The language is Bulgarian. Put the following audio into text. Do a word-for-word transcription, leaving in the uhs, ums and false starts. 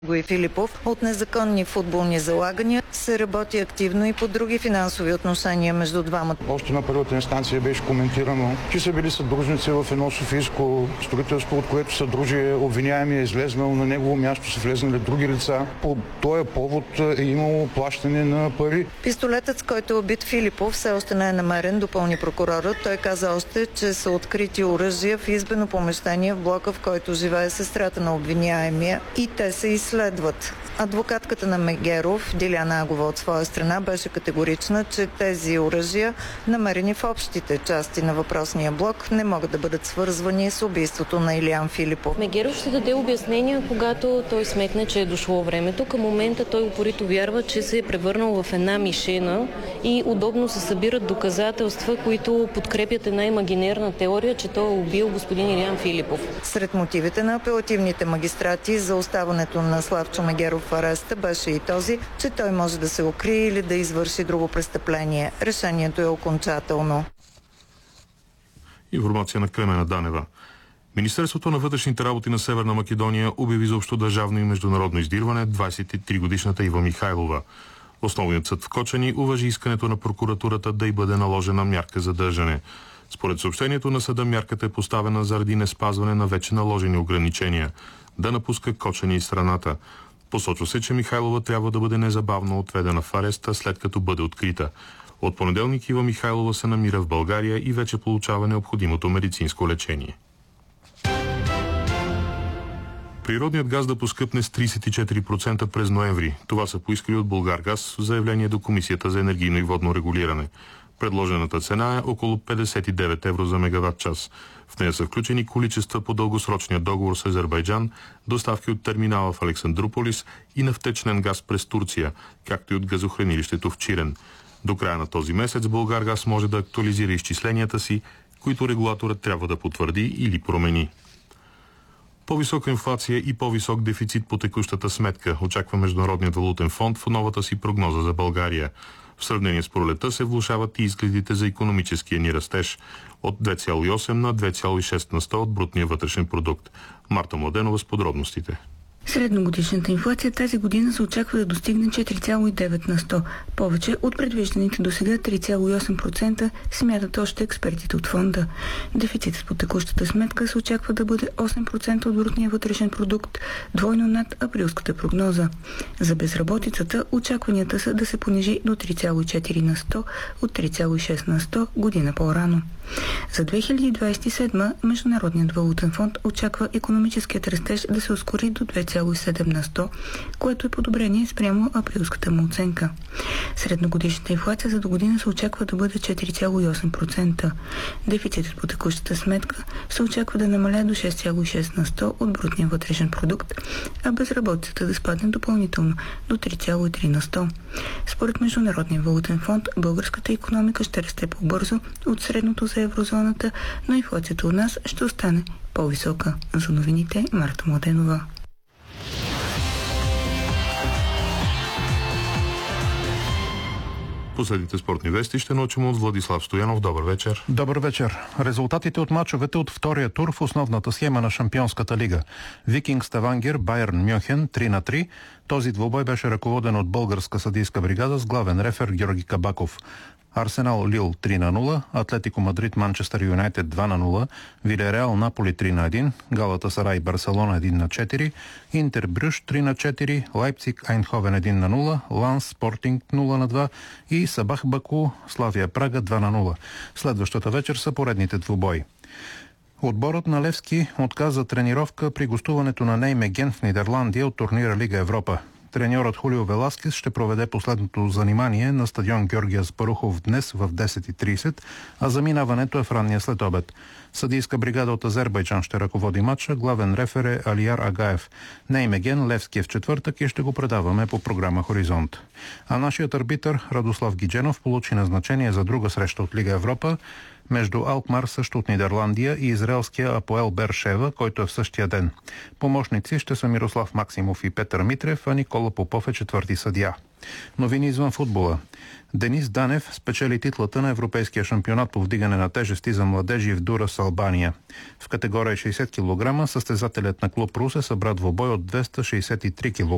и Филипов от незаконни футболни залагания, се работи активно и по други финансови отношения между двамата. Още на първата инстанция беше коментирано, че са били съдружници в едно софийско строителство, от което съдружие обвиняемия е излезнал, на негово място са влезнали други лица. По този повод е имало плащане на пари. Пистолетът, с който е убит Филипов, все още не е намерен, допълни прокурорът. Той каза още, че са открити оръжия в избено помещение в блока, в който живее сестрата на обвиняемия, и те се изследват. Адвокатката на Мегеров, Диляна Агова, от своя страна беше категорична, че тези оръжия, намерени в общите части на въпросния блок, не могат да бъдат свързвани с убийството на Илиян Филипов. Мегеров ще даде обяснения, когато той сметне, че е дошло времето. Към момента той упорито вярва, че се е превърнал в една мишена и удобно се събират доказателства, които подкрепят една имагинерна теория, че той е убил господин Илиян Филипов. Сред мотивите на апелативните магистрати за оставането на Славчо Мегеров в ареста беше и този, че той може да се укрие или да извърши друго престъпление. Решението е окончателно. Информация на Клемена Данева. Министерството на вътрешните работи на Северна Македония обяви за общодържавно и международно издирване двадесет и три годишната Ива Михайлова. Основният съд в Кочани уважи искането на прокуратурата да й бъде наложена мярка за държане. Според съобщението на съда, мярката е поставена заради неспазване на вече наложени ограничения да напуска Кочани и страната. Посочва се, че Михайлова трябва да бъде незабавно отведена в ареста, след като бъде открита. От понеделник Ива Михайлова се намира в България и вече получава необходимото медицинско лечение. Природният газ да поскъпне с тридесет и четири процента през ноември. Това са поискали от Булгаргаз в заявление до Комисията за енергийно и водно регулиране. Предложената цена е около петдесет и девет евро за мегаватт час. В нея са включени количества по дългосрочния договор с Азербайджан, доставки от терминала в Александруполис и на втечнен газ през Турция, както и от газохранилището в Чирен. До края на този месец Булгаргаз може да актуализира изчисленията си, които регулаторът трябва да потвърди или промени. По-висока инфлация и по-висок дефицит по текущата сметка очаква Международният валутен фонд в новата си прогноза за България. В сравнение с пролета се влошават и изгледите за икономическия ни растеж от две цяло и осем на две цяло и шест на сто от брутния вътрешен продукт. Марта Младенова с подробностите. Средногодишната инфлация тази година се очаква да достигне четири цяло и девет на сто. Повече от предвижданите до сега три цяло и осем процента, смятат още експертите от фонда. Дефицитът по текущата сметка се очаква да бъде осем процента от брутния вътрешен продукт, двойно над априлската прогноза. За безработицата очакванията са да се понижи до три цяло и четири на сто от три цяло и шест на сто година по-рано. За две хиляди двадесет и седма Международният валутен фонд очаква икономическият растеж да се ускори до две цяло и седем на сто, което е подобрение спрямо априлската му оценка. Средногодишната инфлация за до година се очаква да бъде четири цяло и осем процента. Дефицитът по текущата сметка се очаква да намаля до шест цяло и шест на сто от брутния вътрешен продукт, а безработицата да спадне допълнително до три цяло и три на сто. Според Международния валутен фонд, българската икономика ще расте по-бързо от средното за еврозоната, но инфлацията у нас ще остане по-висока. За новините, Марта Младенова. Последните спортни вести ще научим от Владислав Стоянов. Добър вечер. Добър вечер. Резултатите от мачовете от втория тур в основната схема на Шампионската лига. Викинг Ставангер, Байерн Мюнхен три на три. Този двубой беше ръководен от българска съдийска бригада с главен рефер Георги Кабаков. Арсенал Лил три на нула, Атлетико Мадрид Манчестър Юнайтед два на нула, Вилереал Наполи три на едно, Галатасарай Барселона един на четири, Интер Брюш три на четири, Лайпциг Айнховен един на нула, Ланс Спортинг нула на два и Сабах Баку Славия Прага два на нула. Следващата вечер са поредните двубои. Отборът на Левски отказа тренировка при гостуването на Неймеген в Нидерландия от турнира Лига Европа. Треньорът Хулио Веласкес ще проведе последното занимание на стадион Георгия Спарухов днес в десет и тридесет, а заминаването е в ранния следобед. Съдийска бригада от Азербайджан ще ръководи матча, главен рефер е Алияр Агаев. Неймеген Левски е в четвъртък и ще го предаваме по програма Хоризонт. А нашият арбитър Радослав Гидженов получи назначение за друга среща от Лига Европа между Алкмар, също от Нидерландия, и израелския Апоел Бершева, който е в същия ден. Помощници ще са Мирослав Максимов и Петър Митрев, а Никола Попов е четвърти съдия. Новини извън футбола. Денис Данев спечели титлата на Европейския шампионат по вдигане на тежести за младежи в Дурас, Албания. В категория шейсет килограма състезателят на клуб Русе събра двобой от двеста шейсет и три килограма.